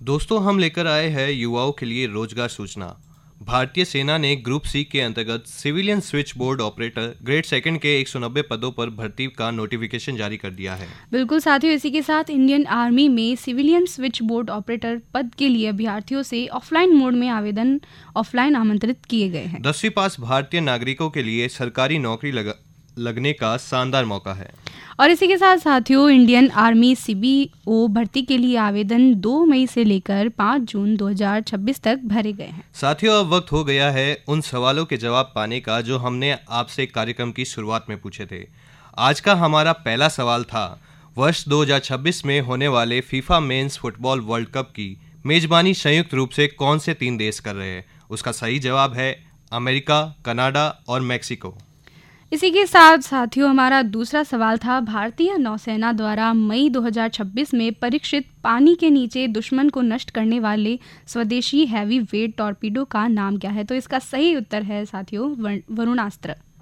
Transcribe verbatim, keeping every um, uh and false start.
दोस्तों, हम लेकर आए हैं युवाओं के लिए रोजगार सूचना। भारतीय सेना ने ग्रुप सी के अंतर्गत civilian switch board operator grade second के एक सौ नब्बे पदों पर भर्ती का नोटिफिकेशन जारी कर दिया है। बिल्कुल साथियों, इसी के साथ इंडियन आर्मी में सिविलियन स्विच बोर्ड ऑपरेटर पद के लिए अभ्यर्थियों से ऑफलाइन मोड में आवेदन ऑफलाइन आमंत्रित किए गए हैं। दसवीं पास भारतीय नागरिकों के लिए सरकारी नौकरी लग, लगने का शानदार मौका है। और इसी के साथ साथियों, इंडियन आर्मी सीबीओ भर्ती के लिए आवेदन दो मई से लेकर पाँच जून दो हज़ार छब्बीस तक भरे गए हैं। साथियों, अब वक्त हो गया है उन सवालों के जवाब पाने का जो हमने आपसे कार्यक्रम की शुरुआत में पूछे थे। आज का हमारा पहला सवाल था, वर्ष दो हज़ार छब्बीस में होने वाले FIFA mains football world cup की मेजबानी संयुक्त रूप से कौन से तीन देश कर रहे हैं? उसका सही जवाब है अमेरिका, कनाडा और मैक्सिको। इसी के साथ साथियों, हमारा दूसरा सवाल था, भारतीय नौसेना द्वारा मई दो हज़ार छब्बीस में परीक्षित पानी के नीचे दुश्मन को नष्ट करने वाले स्वदेशी हैवी वेट टॉर्पीडो का नाम क्या है? तो इसका सही उत्तर है साथियों वरुणास्त्र।